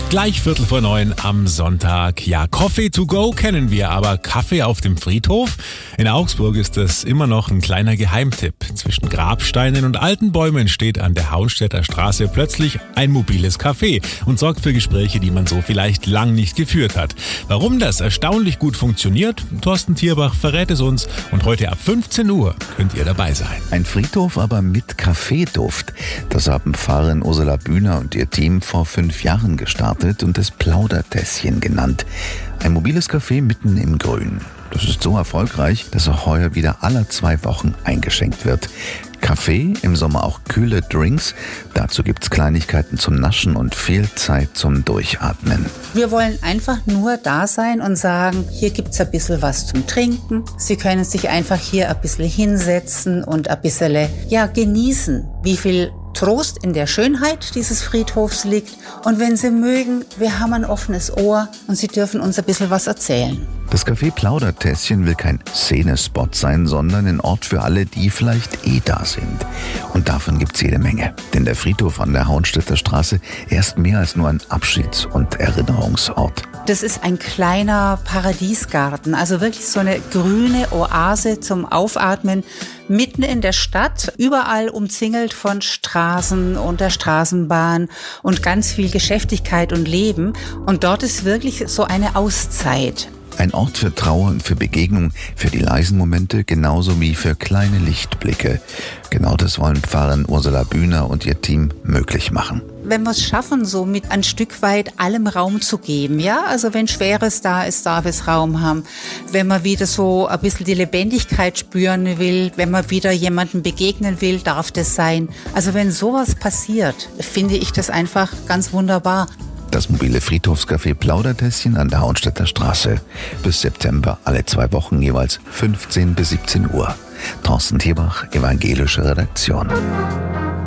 Gleich 8:45 am Sonntag. Ja, Coffee to go kennen wir, aber Kaffee auf dem Friedhof? In Augsburg ist das immer noch ein kleiner Geheimtipp. Zwischen Grabsteinen und alten Bäumen steht an der Hauenstädter Straße plötzlich ein mobiles Café und sorgt für Gespräche, die man so vielleicht lang nicht geführt hat. Warum das erstaunlich gut funktioniert? Thorsten Thierbach verrät es uns und heute ab 15 Uhr könnt ihr dabei sein. Ein Friedhof, aber mit Kaffeeduft. Das haben Pfarrerin Ursula Bühner und ihr Team vor 5 Jahren gestartet und es Plaudertässchen genannt. Ein mobiles Café mitten im Grün. Das ist so erfolgreich, dass auch heuer wieder alle 2 Wochen eingeschenkt wird. Kaffee, im Sommer auch kühle Drinks. Dazu gibt's Kleinigkeiten zum Naschen und viel Zeit zum Durchatmen. Wir wollen einfach nur da sein und sagen, hier gibt's ein bisschen was zum Trinken. Sie können sich einfach hier ein bisschen hinsetzen und ein bisschen genießen, wie viel Trost in der Schönheit dieses Friedhofs liegt. Und wenn Sie mögen, wir haben ein offenes Ohr und Sie dürfen uns ein bisschen was erzählen. Das Café Plaudertässchen will kein Szenespot sein, sondern ein Ort für alle, die vielleicht da sind. Und davon gibt's jede Menge. Denn der Friedhof an der Hauenstädter Straße ist mehr als nur ein Abschieds- und Erinnerungsort. Das ist ein kleiner Paradiesgarten, also wirklich so eine grüne Oase zum Aufatmen, mitten in der Stadt, überall umzingelt von Straßen und der Straßenbahn und ganz viel Geschäftigkeit und Leben. Und dort ist wirklich so eine Auszeit. Ein Ort für Trauer und für Begegnung, für die leisen Momente, genauso wie für kleine Lichtblicke. Genau das wollen Pfarrerin Ursula Bühner und ihr Team möglich machen. Wenn wir es schaffen, so mit ein Stück weit allem Raum zu geben, ja, also wenn Schweres da ist, darf es Raum haben. Wenn man wieder so ein bisschen die Lebendigkeit spüren will, wenn man wieder jemandem begegnen will, darf das sein. Also wenn sowas passiert, finde ich das einfach ganz wunderbar. Das mobile Friedhofscafé Plaudertässchen an der Hauenstädter Straße. Bis September alle 2 Wochen jeweils 15 bis 17 Uhr. Thorsten Thierbach, Evangelische Redaktion.